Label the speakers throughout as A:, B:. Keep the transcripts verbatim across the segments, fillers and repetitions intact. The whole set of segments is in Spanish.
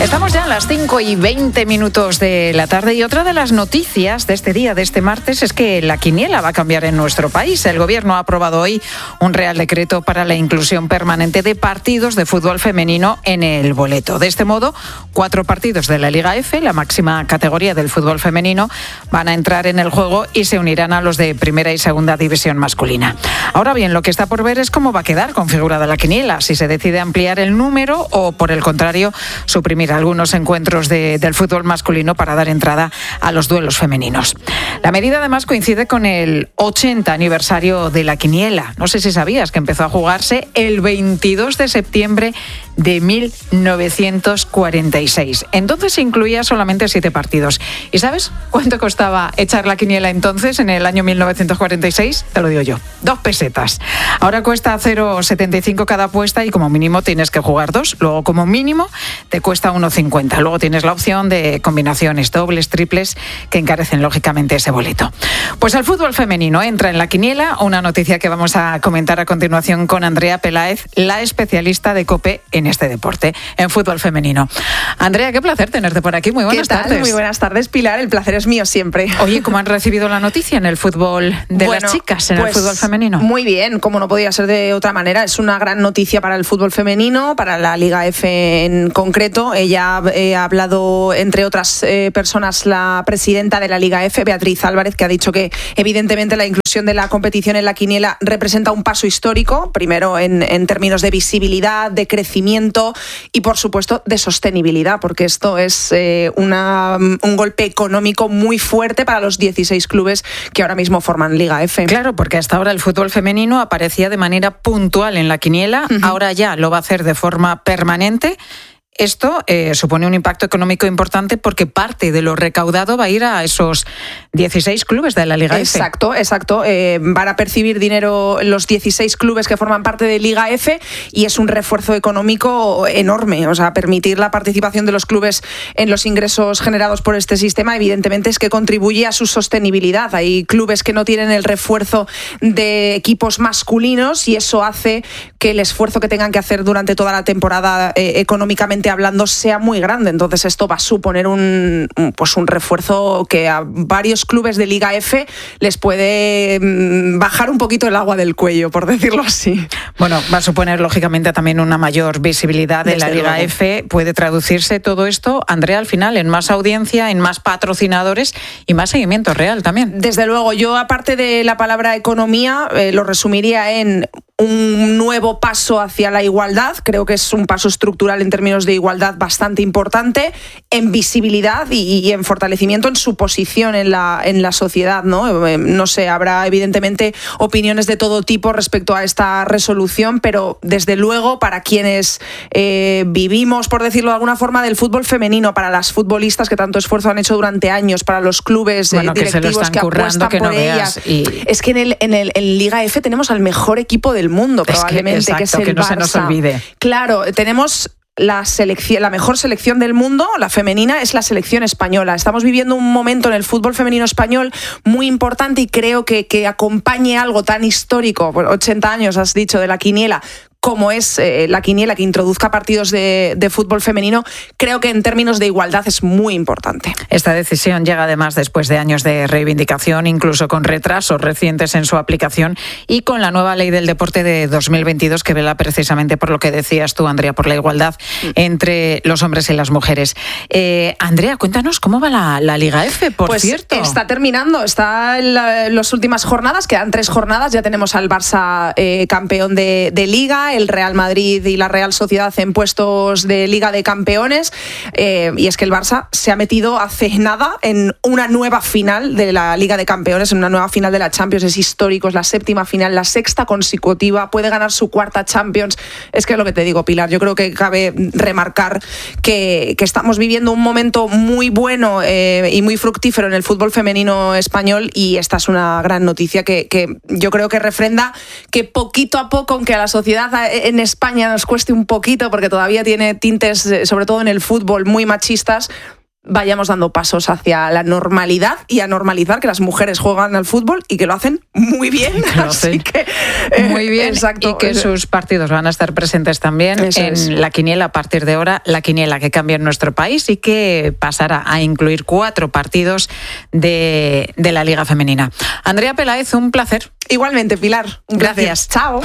A: Estamos ya a las cinco y veinte minutos de la tarde y otra de las noticias de este día, de este martes, es que la quiniela va a cambiar en nuestro país. El Gobierno ha aprobado hoy un Real Decreto para la inclusión permanente de partidos de fútbol femenino en el boleto. De este modo, cuatro partidos de la Liga F, la máxima categoría del fútbol femenino, van a entrar en el juego y se unirán a los de primera y segunda división masculina. Ahora bien, lo que está por ver es cómo va a quedar configurada la quiniela, si se decide ampliar el número o, por el contrario, suprimir algunos encuentros de, del fútbol masculino para dar entrada a los duelos femeninos. La medida además coincide con el ochenta aniversario de la quiniela. No sé si sabías que empezó a jugarse el veintidós de septiembre de mil novecientos cuarenta y seis. Entonces incluía solamente siete partidos. ¿Y sabes cuánto costaba echar la quiniela entonces, en el año mil novecientos cuarenta y seis? Te lo digo yo, dos pesetas. Ahora cuesta cero coma setenta y cinco cada apuesta y como mínimo tienes que jugar dos. Luego como mínimo te cuesta uno coma cincuenta. Luego tienes la opción de combinaciones dobles, triples, que encarecen lógicamente ese boleto. Pues el fútbol femenino entra en la quiniela, una noticia que vamos a comentar a continuación con Andrea Peláez, la especialista de COPE en este deporte, en fútbol femenino. Andrea, qué placer tenerte por aquí. Muy buenas
B: ¿Qué tal?
A: tardes.
B: Muy buenas tardes, Pilar. El placer es mío siempre.
A: Oye, ¿cómo han recibido la noticia en el fútbol de bueno, las chicas, en pues, el fútbol femenino?
B: Muy bien, como no podía ser de otra manera. Es una gran noticia para el fútbol femenino, para la Liga F en concreto. Ella eh, ha hablado, entre otras eh, personas, la presidenta de la Liga F, Beatriz Álvarez, que ha dicho que evidentemente la inclusión de la competición en la quiniela representa un paso histórico, primero en, en términos de visibilidad, de crecimiento y, por supuesto, de sostenibilidad, porque esto es eh, una, un golpe económico muy fuerte para los dieciséis clubes que ahora mismo forman Liga F.
A: Claro, porque hasta ahora el fútbol femenino aparecía de manera puntual en la quiniela, uh-huh. Ahora ya lo va a hacer de forma permanente. Esto eh, supone un impacto económico importante porque parte de lo recaudado va a ir a esos dieciséis clubes de la Liga F.
B: Exacto, exacto. Eh, van a percibir dinero los dieciséis clubes que forman parte de Liga F y es un refuerzo económico enorme. O sea, permitir la participación de los clubes en los ingresos generados por este sistema, evidentemente, es que contribuye a su sostenibilidad. Hay clubes que no tienen el refuerzo de equipos masculinos y eso hace que el esfuerzo que tengan que hacer durante toda la temporada eh, económicamente hablando sea muy grande. Entonces esto va a suponer un, pues un refuerzo que a varios clubes de Liga F les puede bajar un poquito el agua del cuello, por decirlo así.
A: Bueno, va a suponer lógicamente también una mayor visibilidad de Desde la Liga luego. F. Puede traducirse todo esto, Andrea, al final en más audiencia, en más patrocinadores y más seguimiento real también.
B: Desde luego, yo aparte de la palabra economía, eh, lo resumiría en un nuevo paso hacia la igualdad. Creo que es un paso estructural en términos de igualdad bastante importante, en visibilidad y, y en fortalecimiento en su posición en la, en la sociedad, ¿no? No sé, habrá evidentemente opiniones de todo tipo respecto a esta resolución, pero desde luego para quienes eh, vivimos, por decirlo de alguna forma, del fútbol femenino, para las futbolistas que tanto esfuerzo han hecho durante años, para los clubes
A: bueno,
B: eh, directivos
A: que, se
B: que apuestan
A: que
B: por
A: no
B: ellas.
A: Y...
B: Es que en, el, en, el, en Liga F tenemos al mejor equipo del mundo, probablemente,
A: es que, exacto,
B: que es el
A: que no
B: Barça.
A: Se nos olvide.
B: Claro, tenemos la selección, la mejor selección del mundo, la femenina, es la selección española. Estamos viviendo un momento en el fútbol femenino español muy importante y creo que, que acompañe algo tan histórico, ochenta años has dicho, de la quiniela, como es eh, la quiniela que introduzca partidos de, de fútbol femenino, creo que en términos de igualdad es muy importante.
A: Esta decisión llega además después de años de reivindicación, incluso con retrasos recientes en su aplicación y con la nueva ley del deporte de dos mil veintidós que vela precisamente por lo que decías tú, Andrea, por la igualdad entre los hombres y las mujeres. Eh, Andrea, cuéntanos cómo va la, la Liga F, por
B: pues
A: cierto.
B: Está terminando, está en la, las últimas jornadas, quedan tres jornadas, ya tenemos al Barça eh, campeón de, de Liga, el Real Madrid y la Real Sociedad en puestos de Liga de Campeones, eh, y es que el Barça se ha metido hace nada en una nueva final de la Liga de Campeones, en una nueva final de la Champions. Es histórico, es la séptima final, la sexta consecutiva, puede ganar su cuarta Champions. Es que es lo que te digo, Pilar, yo creo que cabe remarcar que, que estamos viviendo un momento muy bueno eh, y muy fructífero en el fútbol femenino español, y esta es una gran noticia que, que yo creo que refrenda que poquito a poco, aunque a la sociedad en España nos cueste un poquito porque todavía tiene tintes, sobre todo en el fútbol, muy machistas, vayamos dando pasos hacia la normalidad y a normalizar que las mujeres juegan al fútbol y que lo hacen muy bien. Así que,
A: eh, muy bien,
B: exacto.
A: Y que sus partidos van a estar presentes también Eso en es. la quiniela a partir de ahora, la quiniela que cambia en nuestro país y que pasará a incluir cuatro partidos de, de la Liga Femenina. Andrea Peláez, un placer.
B: Igualmente, Pilar. Un
A: Gracias.
B: Placer. Chao.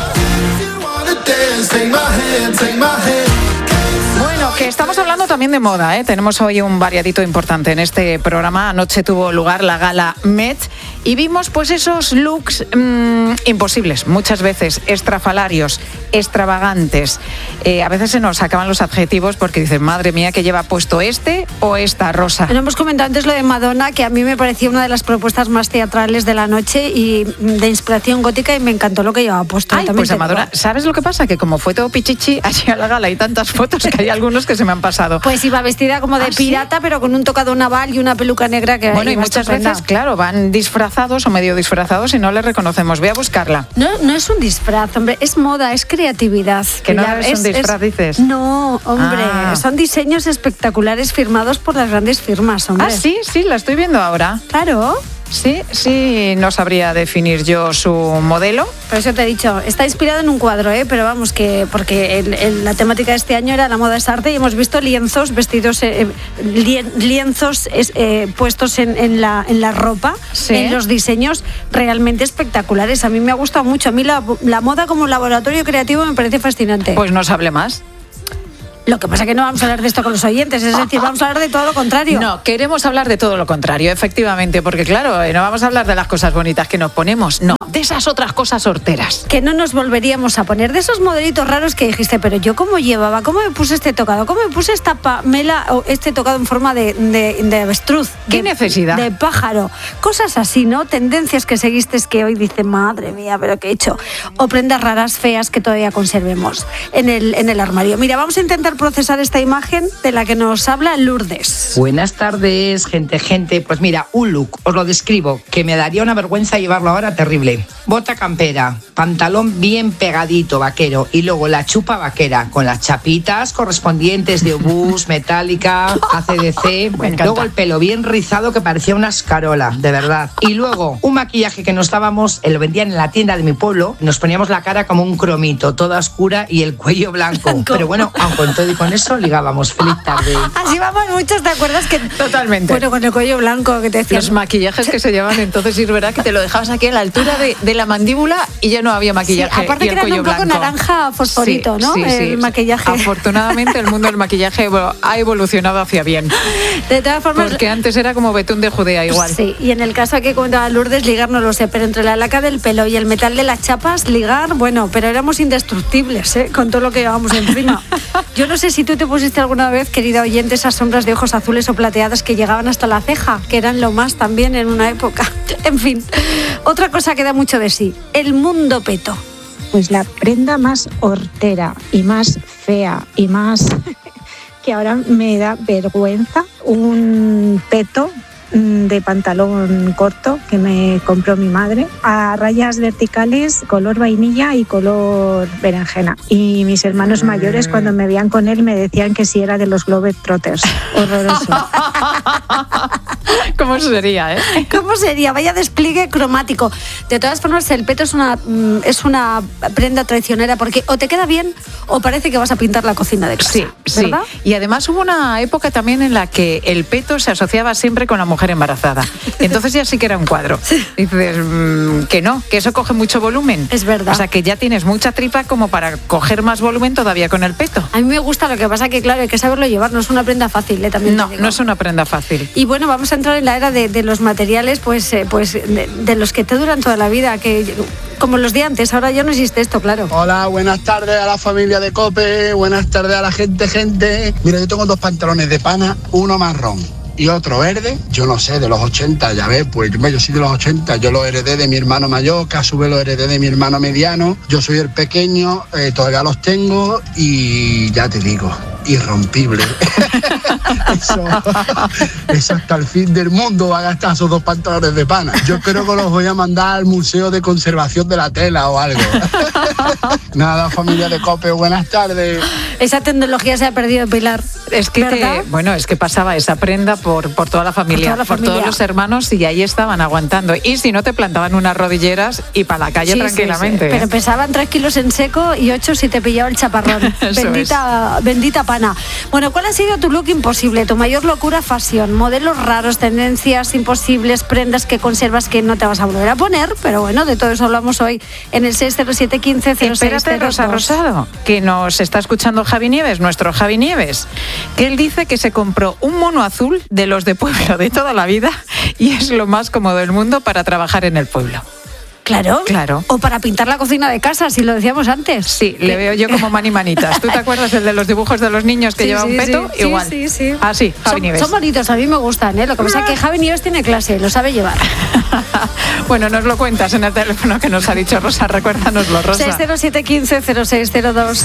A: Bueno, que estamos hablando también de moda, ¿eh? Tenemos hoy un variadito importante en este programa. Anoche tuvo lugar la gala Met y vimos pues esos looks mmm, imposibles, muchas veces estrafalarios, extravagantes. Eh, a veces se nos acaban los adjetivos porque dicen, madre mía, que lleva puesto este o esta rosa.
C: Bueno, hemos comentado antes lo de Madonna, que a mí me pareció una de las propuestas más teatrales de la noche y de inspiración gótica, y me encantó lo que llevaba puesto.
A: Ay, pues a Madonna, ¿sabes lo que pasa? Que como fue todo pichichi allí a la gala y tantas fotos que hay algunos que se me han pasado.
C: Pues iba vestida como de ¿Ah, pirata, sí? Pero con un tocado naval y una peluca negra que
A: bueno, y muchas estupenda. veces, claro, van disfrazados o medio disfrazados y no les reconocemos. Voy a buscarla.
C: No, no es un disfraz, hombre, es moda, es creatividad.
A: Que no es, es un disfraz, es, dices.
C: No, hombre, ah. son diseños espectaculares firmados por las grandes firmas, hombre.
A: Ah, sí, sí, la estoy viendo ahora.
C: Claro.
A: Sí, sí, no sabría definir yo su modelo.
C: Por eso te he dicho, está inspirado en un cuadro, ¿eh? Pero vamos, que porque el, el, la temática de este año era la moda es arte y hemos visto lienzos, vestidos, eh, lienzos eh, puestos en, en, la, en la ropa, ¿sí? En los diseños realmente espectaculares. A mí me ha gustado mucho. A mí la, la moda como laboratorio creativo me parece fascinante.
A: Pues nos hable más.
C: Lo que pasa es que no vamos a hablar de esto con los oyentes, es decir, vamos a hablar de todo lo contrario.
A: No, queremos hablar de todo lo contrario, efectivamente, porque claro, no vamos a hablar de las cosas bonitas que nos ponemos, no, de esas otras cosas horteras.
C: Que no nos volveríamos a poner, de esos modelitos raros que dijiste, pero yo cómo llevaba, cómo me puse este tocado, cómo me puse esta pamela o este tocado en forma de, de, de avestruz.
A: ¿Qué
C: de,
A: necesidad?
C: De pájaro. Cosas así, ¿no? Tendencias que seguiste que hoy dicen, madre mía, pero ¿qué he hecho? O prendas raras, feas que todavía conservemos en el, en el armario. Mira, vamos a intentar procesar esta imagen de la que nos habla Lourdes.
D: Buenas tardes, gente, gente. Pues mira, un look, os lo describo, que me daría una vergüenza llevarlo ahora terrible. Bota campera, pantalón bien pegadito, vaquero, y luego la chupa vaquera, con las chapitas correspondientes de obús, metálica, A C D C. Bueno, luego el pelo bien rizado que parecía una escarola, de verdad. Y luego un maquillaje que nos dábamos, lo vendían en la tienda de mi pueblo, nos poníamos la cara como un cromito, toda oscura y el cuello blanco. Pero bueno, aun con todo y con eso, ligábamos. Feliz tarde.
C: Así vamos muchos, ¿te acuerdas? Que
A: totalmente.
C: Bueno, con el cuello blanco que te decían.
A: Los maquillajes que se llevaban entonces, y es verdad que te lo dejabas aquí a la altura de, de la mandíbula y ya no había maquillaje.
C: Sí, aparte
A: y el
C: que era un poco
A: blanco.
C: naranja fosforito,
A: sí,
C: ¿no?
A: Sí, sí.
C: El maquillaje.
A: Afortunadamente el mundo del maquillaje ha evolucionado hacia bien.
C: De todas formas.
A: Porque antes era como betún de Judea igual.
C: Sí, y en el caso que comentaba Lourdes, ligar no lo sé, pero entre la laca del pelo y el metal de las chapas, ligar, bueno, pero éramos indestructibles, ¿eh? Con todo lo que llevábamos encima. Yo no sé si tú te pusiste alguna vez, querida oyente, esas sombras de ojos azules o plateadas que llegaban hasta la ceja, que eran lo más también en una época. En fin, otra cosa que da mucho de sí, el mundo peto.
E: Pues la prenda más hortera y más fea y más que ahora me da vergüenza, un peto de pantalón corto que me compró mi madre, a rayas verticales, color vainilla y color berenjena. Y mis hermanos mayores, cuando me veían con él, me decían que si era de los Globetrotters. Horroroso.
A: ¿Cómo sería, eh?
C: ¿Cómo sería? Vaya despliegue cromático. De todas formas, el peto es una, es una prenda traicionera porque o te queda bien o parece que vas a pintar la cocina de casa.
A: Sí,
C: ¿verdad?
A: Sí. Y además hubo una época también en la que el peto se asociaba siempre con la mujer embarazada. Entonces ya sí que era un cuadro. Dices mmm, que no, que eso coge mucho volumen.
C: Es verdad.
A: O sea, que ya tienes mucha tripa como para coger más volumen todavía con el peto.
C: A mí me gusta, lo que pasa que, claro, hay que saberlo llevar. No es una prenda fácil, ¿eh? También
A: no, no es una prenda fácil.
C: Y bueno, vamos a entrar en la era de, de los materiales, pues, eh, pues de, de los que te duran toda la vida, que como los de antes. Ahora ya no existe esto, claro.
F: Hola, buenas tardes a la familia de COPE, buenas tardes a la gente, gente. Mira, yo tengo dos pantalones de pana, uno marrón y otro verde, yo no sé, de los ochenta, ya ves, pues yo, yo soy de los ochenta, yo lo heredé de mi hermano mayor, que a su vez lo heredé de mi hermano mediano, yo soy el pequeño, eh, todavía los tengo y ya te digo, irrompible. eso, eso hasta el fin del mundo va a gastar esos dos pantalones de pana. Yo creo que los voy a mandar al Museo de Conservación de la Tela o algo. Nada, familia de COPE, buenas tardes.
C: Esa tecnología se ha perdido, Pilar.
A: Es que, te, bueno, es que pasaba esa prenda por, por toda la familia, por, toda la por familia. todos los hermanos, y ahí estaban aguantando. Y si no, te plantaban unas rodilleras y para la calle sí, tranquilamente.
C: Sí, sí. Pero pesaban tres kilos en seco y ocho si te pillaba el chaparrón. bendita, bendita pana. Bueno, ¿cuál ha sido tu look imposible? Tu mayor locura fashion, modelos raros, tendencias imposibles, prendas que conservas que no te vas a volver a poner, pero bueno, de todo eso hablamos hoy en el seis cero siete, quince, cero seis cero dos.
A: Espérate, Rosa Rosado, que nos está escuchando Javi Nieves, nuestro Javi Nieves, que él dice que se compró un mono azul de los de pueblo de toda la vida y es lo más cómodo del mundo para trabajar en el pueblo.
C: Claro,
A: claro.
C: O para pintar la cocina de casa, si lo decíamos antes.
A: Sí, le veo yo como mani manitas. ¿Tú te acuerdas el de los dibujos de los niños que sí, lleva sí, un peto?
C: Sí,
A: Igual.
C: Sí, sí, sí.
A: Ah, sí, Javi
C: son,
A: Nieves.
C: Son bonitos, a mí me gustan, ¿eh? Lo que pasa es que Javi Nieves tiene clase, lo sabe llevar.
A: Bueno, nos lo cuentas en el teléfono que nos ha dicho Rosa, recuérdanoslo, Rosa.
C: seis cero siete, quince, cero seis cero dos.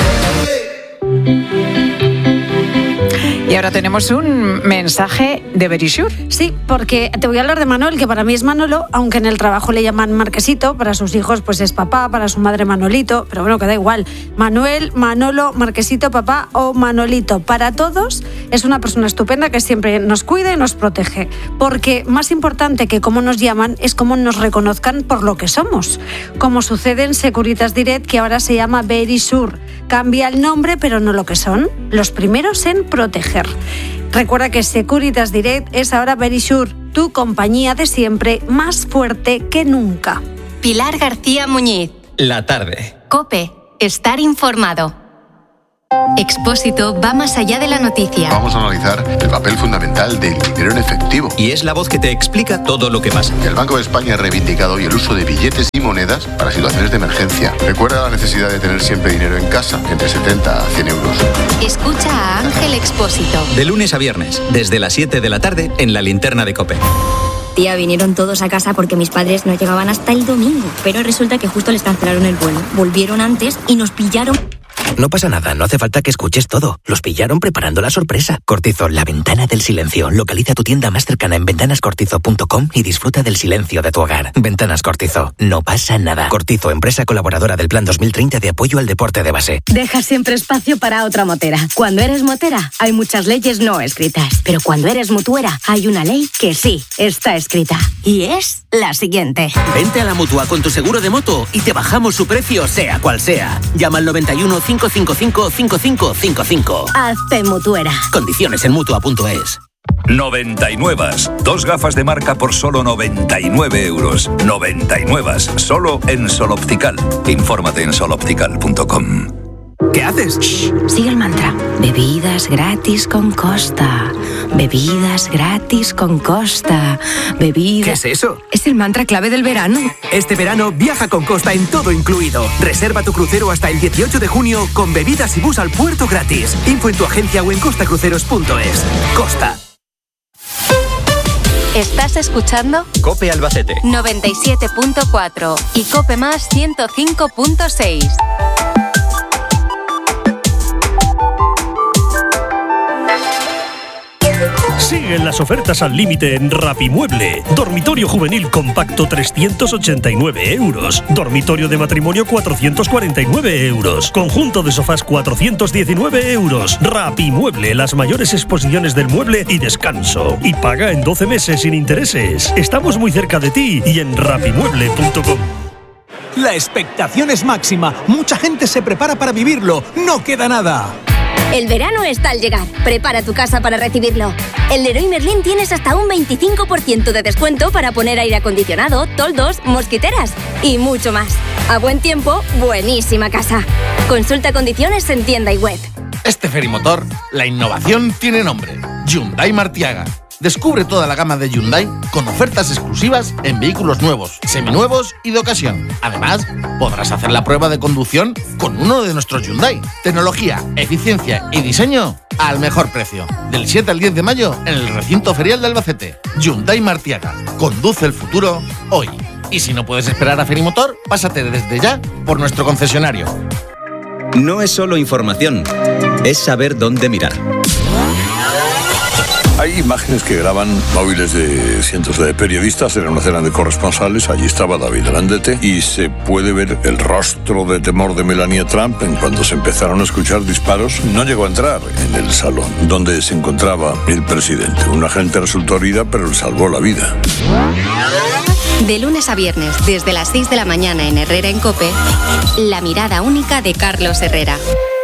A: Y ahora tenemos un mensaje de Verisure.
C: Sí, porque te voy a hablar de Manuel, que para mí es Manolo, aunque en el trabajo le llaman Marquesito, para sus hijos pues es papá, para su madre Manolito, pero bueno, que da igual. Manuel, Manolo, Marquesito, papá o Manolito. Para todos es una persona estupenda que siempre nos cuida y nos protege. Porque más importante que cómo nos llaman es cómo nos reconozcan por lo que somos. Como sucede en Securitas Direct, que ahora se llama Verisure. Cambia el nombre, pero no lo que son. Los primeros en proteger. Recuerda que Securitas Direct es ahora Verisure, tu compañía de siempre, más fuerte que nunca.
G: Pilar García Muñiz.
H: La tarde.
G: COPE. Estar informado. Expósito va más allá de la noticia.
I: Vamos a analizar el papel fundamental del dinero en efectivo.
H: Y es la voz que te explica todo lo que pasa.
I: El Banco de España ha reivindicado hoy el uso de billetes y monedas para situaciones de emergencia. Recuerda la necesidad de tener siempre dinero en casa, entre setenta a cien euros.
G: Escucha a Ángel Expósito.
H: De lunes a viernes, desde las siete de la tarde, en la linterna de COPE.
J: Tía, vinieron todos a casa porque mis padres no llegaban hasta el domingo. Pero resulta que justo les cancelaron el vuelo. Volvieron antes y nos pillaron...
K: No pasa nada, no hace falta que escuches todo. Los pillaron preparando la sorpresa. Cortizo, la ventana del silencio. Localiza tu tienda más cercana en ventanas cortizo punto com y disfruta del silencio de tu hogar. Ventanas Cortizo, no pasa nada. Cortizo, empresa colaboradora del Plan dos mil treinta de apoyo al deporte de base.
J: Deja siempre espacio para otra motera. Cuando eres motera, hay muchas leyes no escritas. Pero cuando eres mutuera, hay una ley que sí está escrita. Y es la siguiente.
L: Vente a la Mutua con tu seguro de moto y te bajamos su precio, sea cual sea. Llama al noventa y uno, cinco cinco cinco, cinco cinco cinco cinco.
J: Hazte mutuera.
L: Condiciones en mutua punto es.
M: noventa y nueve. Dos gafas de marca por solo noventa y nueve euros. noventa y nueve. Solo en Sol Optical. Infórmate en sol optical punto com.
L: ¿Qué haces?
J: Shh, sigue el mantra. Bebidas gratis con Costa. Bebidas gratis con Costa. Bebidas...
L: ¿Qué es eso?
J: Es el mantra clave del verano.
L: Este verano viaja con Costa en todo incluido. Reserva tu crucero hasta el dieciocho de junio con bebidas y bus al puerto gratis. Info en tu agencia o en costa cruceros punto es. Costa.
G: ¿Estás escuchando?
H: COPE Albacete
G: noventa y siete punto cuatro y COPE Más ciento cinco punto seis.
N: Siguen las ofertas al límite en Rapimueble. Dormitorio juvenil compacto trescientos ochenta y nueve euros. Dormitorio de matrimonio cuatrocientos cuarenta y nueve euros. Conjunto de sofás cuatrocientos diecinueve euros. Rapimueble, las mayores exposiciones del mueble y descanso. Y paga en doce meses sin intereses. Estamos muy cerca de ti y en rapimueble punto com.
O: La expectación es máxima. Mucha gente se prepara para vivirlo. No queda nada.
J: El verano está al llegar. Prepara tu casa para recibirlo. En Leroy Merlin tienes hasta un veinticinco por ciento de descuento para poner aire acondicionado, toldos, mosquiteras y mucho más. A buen tiempo, buenísima casa. Consulta condiciones en tienda y web.
P: Este ferimotor, la innovación tiene nombre. Hyundai Martiaga. Descubre toda la gama de Hyundai con ofertas exclusivas en vehículos nuevos, seminuevos y de ocasión. Además, podrás hacer la prueba de conducción con uno de nuestros Hyundai. Tecnología, eficiencia y diseño al mejor precio. Del siete al diez de mayo en el recinto ferial de Albacete. Hyundai Martiaga. Conduce el futuro hoy. Y si no puedes esperar a Ferimotor, pásate desde ya por nuestro concesionario.
H: no es solo información, es saber dónde mirar.
Q: Hay imágenes que graban móviles de cientos de periodistas en una cena de corresponsales. Allí estaba David Landete y se puede ver el rostro de temor de Melania Trump en cuando se empezaron a escuchar disparos. No llegó a entrar en el salón donde se encontraba el presidente. Un agente resultó herida, pero le salvó la vida.
G: De lunes a viernes, desde las seis de la mañana en Herrera en COPE, la mirada única de Carlos Herrera.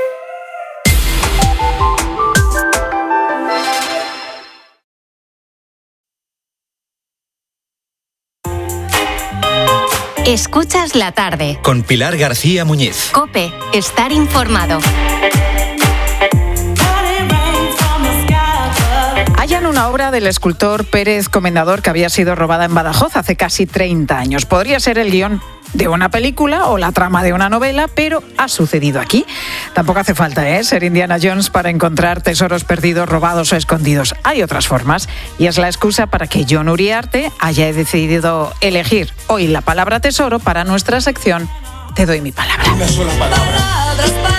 G: Escuchas la tarde.
H: Con Pilar García Muñiz.
G: COPE, estar informado.
A: Hallan una obra del escultor Pérez Comendador que había sido robada en Badajoz hace casi treinta años. Podría ser el guión de una película o la trama de una novela, pero ha sucedido aquí. Tampoco hace falta ¿eh? ser Indiana Jones para encontrar tesoros perdidos, robados o escondidos. Hay otras formas y es la excusa para que Jon Uriarte haya decidido elegir hoy la palabra tesoro para nuestra sección Te doy mi palabra.
R: Una sola palabra.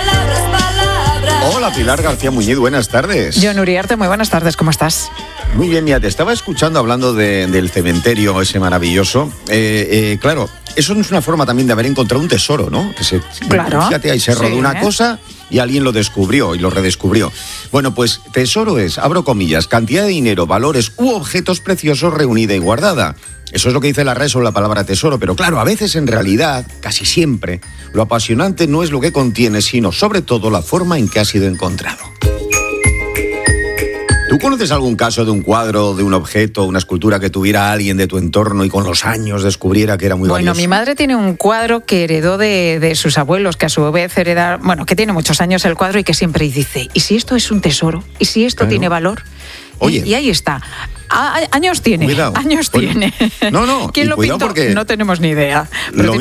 R: Hola Pilar García Muñiz, buenas tardes.
A: Jon Uriarte, muy buenas tardes, ¿cómo estás?
R: Muy bien, mira, te estaba escuchando hablando de, del cementerio ese maravilloso. Eh, eh, claro, eso es una forma también de haber encontrado un tesoro, ¿no? Que se,
A: claro.
R: Fíjate, ahí se rodó
A: sí,
R: una
A: ¿eh?
R: cosa y alguien lo descubrió y lo redescubrió. Bueno, pues tesoro es, abro comillas, cantidad de dinero, valores u objetos preciosos reunida y guardada. Eso es lo que dice la R A E sobre la palabra tesoro, pero claro, a veces en realidad, casi siempre, lo apasionante no es lo que contiene, sino sobre todo la forma en que ha sido encontrado. ¿Tú conoces algún caso de un cuadro, de un objeto, una escultura que tuviera alguien de tu entorno y con los años descubriera que era muy
A: bueno,
R: valioso?
A: Bueno, mi madre tiene un cuadro que heredó de, de sus abuelos, que a su vez heredaron, bueno, que tiene muchos años el cuadro y que siempre dice, ¿y si esto es un tesoro? ¿Y si esto claro. tiene valor?
R: Oye.
A: Y, y ahí está. A, años tiene,
R: cuidado.
A: años
R: Oye.
A: tiene.
R: No, no,
A: ¿Quién
R: y
A: lo
R: cuidado
A: pintó?
R: porque
A: No tenemos ni idea. Pero